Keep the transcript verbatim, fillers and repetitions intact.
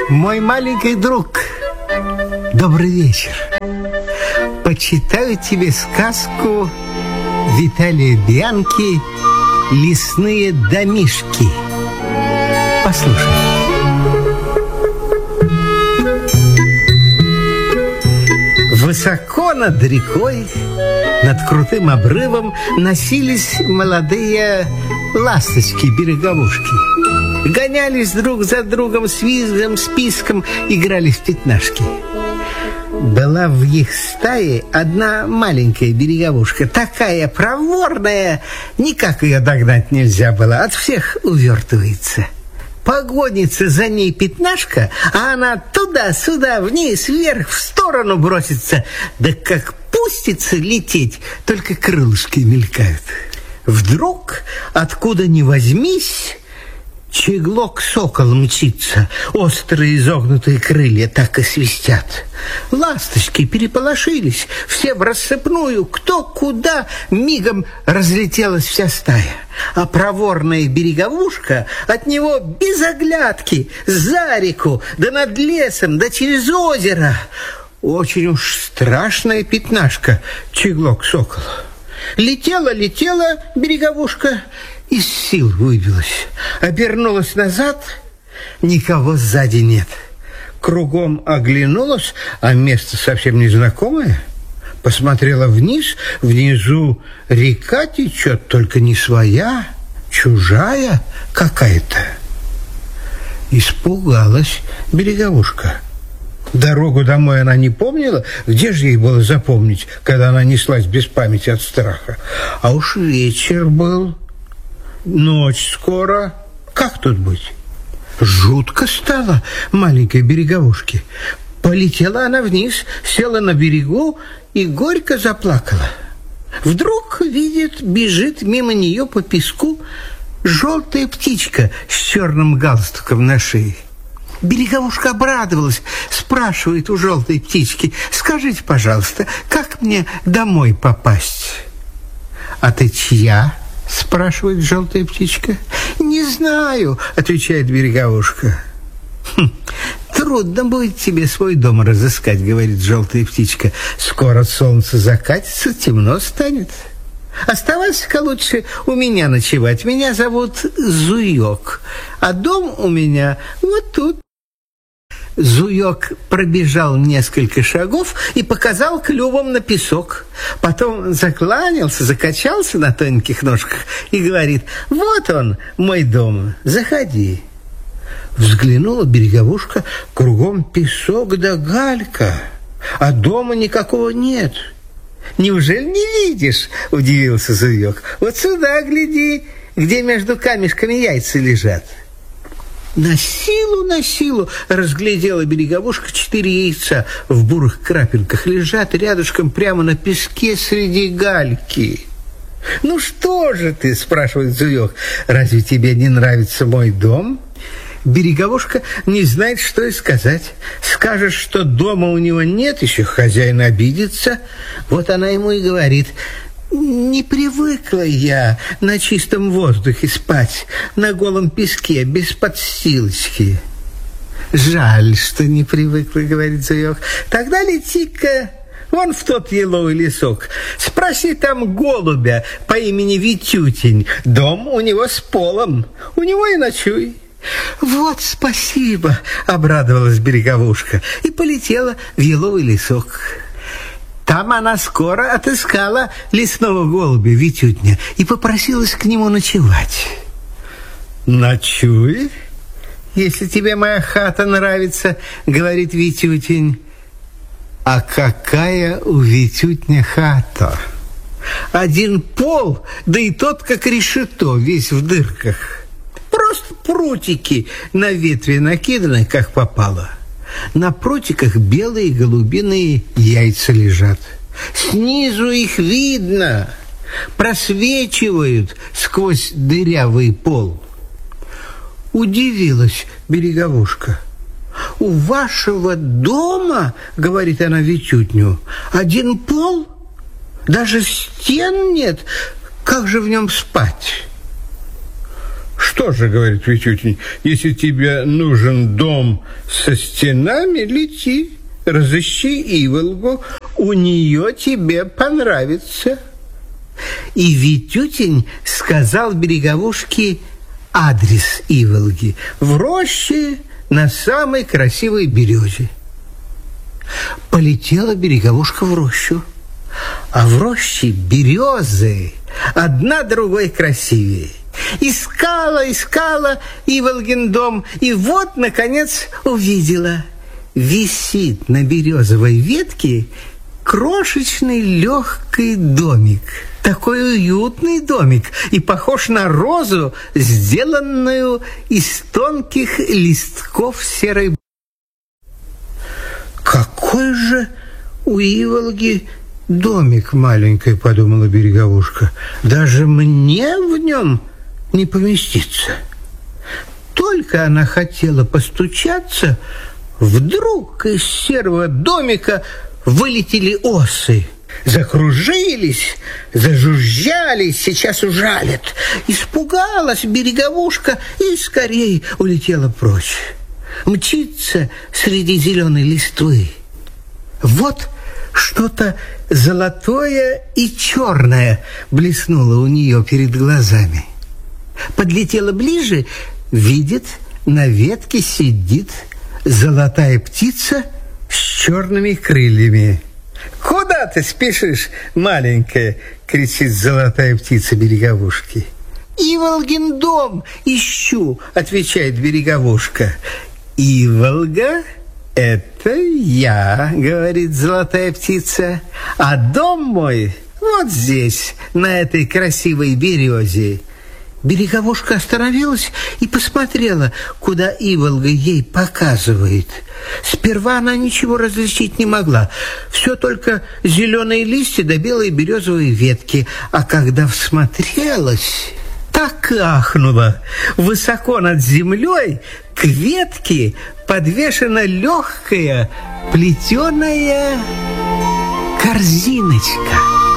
Мой маленький друг, добрый вечер. Почитаю тебе сказку Виталия Бианки «Лесные домишки». Послушай. Высоко над рекой, над крутым обрывом носились молодые ласточки-береговушки. Гонялись друг за другом с визгом, с писком, играли в пятнашки. Была в их стае одна маленькая береговушка, такая проворная, никак ее догнать нельзя было, от всех увертывается. Погонится за ней пятнашка, а она туда-сюда, вниз, вверх, в сторону бросится. Да как пустится лететь, только крылышки мелькают. Вдруг, откуда ни возьмись, чеглок-сокол мчится, острые изогнутые крылья так и свистят. Ласточки переполошились, все в рассыпную, кто куда, мигом разлетелась вся стая. А проворная береговушка от него без оглядки, за реку, да над лесом, да через озеро. Очень уж страшная пятнашка, чеглок-сокол. Летела-летела береговушка, из сил выбилась, обернулась назад, никого сзади нет. Кругом оглянулась, а место совсем незнакомое. Посмотрела вниз, внизу река течет, только не своя, чужая какая-то. Испугалась береговушка. Дорогу домой она не помнила, где же ей было запомнить, когда она неслась без памяти от страха. А уж вечер был, ночь скоро, как тут быть? Жутко стало маленькой береговушке. Полетела она вниз, села на берегу и горько заплакала. Вдруг видит, бежит мимо нее по песку желтая птичка с черным галстуком на шее. Береговушка обрадовалась, спрашивает у желтой птички: «Скажите, пожалуйста, как мне домой попасть?» «А ты чья?» — спрашивает желтая птичка. «Не знаю», — отвечает береговушка. «Хм, трудно будет тебе свой дом разыскать», — говорит желтая птичка. «Скоро солнце закатится, темно станет. Оставайся-ка лучше у меня ночевать. Меня зовут Зуёк, а дом у меня вот тут». Зуёк пробежал несколько шагов и показал клювом на песок. Потом закланялся, закачался на тоненьких ножках и говорит: «Вот он, мой дом, заходи». Взглянула береговушка, кругом песок да галька, а дома никакого нет. «Неужели не видишь?» – удивился Зуёк. «Вот сюда гляди, где между камешками яйца лежат». На силу, на силу разглядела береговушка четыре яйца в бурых крапинках, лежат рядышком прямо на песке среди гальки. «Ну что же ты?» – спрашивает Зуёк. «Разве тебе не нравится мой дом?» Береговушка не знает, что и сказать. Скажешь, что дома у него нет, еще хозяин обидится. Вот она ему и говорит: «Не привыкла я на чистом воздухе спать, на голом песке, без подстилочки». «Жаль, что не привыкла», — говорит Зуёк. «Тогда лети-ка вон в тот еловый лесок. Спроси там голубя по имени Витютень. Дом у него с полом, у него и ночуй». «Вот спасибо», — обрадовалась береговушка и полетела в еловый лесок. Там она скоро отыскала лесного голубя Витютня и попросилась к нему ночевать. «Ночуй, если тебе моя хата нравится», — говорит Витютень. А какая у Витютня хата? Один пол, да и тот как решето, весь в дырках. Просто прутики на ветви накиданы, как попало. На прутиках белые голубиные яйца лежат. Снизу их видно, просвечивают сквозь дырявый пол. Удивилась береговушка. «У вашего дома, — говорит она Витютню, — один пол? Даже стен нет. Как же в нем спать?» Что же, говорит Витютин, если тебе нужен дом со стенами, лети, разыщи Иволгу, у нее тебе понравится. И Витютин сказал Береговушке адрес Иволги в роще на самой красивой березе. Полетела Береговушка в рощу, а в роще березы одна другой красивее. Искала, искала Иволгин дом, и вот, наконец, увидела. Висит на березовой ветке крошечный легкий домик. Такой уютный домик и похож на розу, сделанную из тонких листков серой. Какой же у Иволги домик маленький, подумала Береговушка. Даже мне в нем не поместиться. Только она хотела постучаться, вдруг из серого домика вылетели осы. Закружились, зажужжали, сейчас ужалят. Испугалась Береговушка и скорее улетела прочь. Мчится среди зеленой листвы. Вот что-то золотое и черное блеснуло у нее перед глазами. Подлетела ближе, видит, на ветке сидит золотая птица с черными крыльями. «Куда ты спешишь, маленькая?» — кричит золотая птица Береговушке. «Иволгин дом ищу», — отвечает Береговушка. «Иволга — это я», — говорит золотая птица, «а дом мой вот здесь, на этой красивой березе». Береговушка остановилась и посмотрела, куда Иволга ей показывает. Сперва она ничего различить не могла. Все только зеленые листья да белые березовые ветки. А когда всмотрелась, так и ахнула. Высоко над землей к ветке подвешена легкая плетеная корзиночка.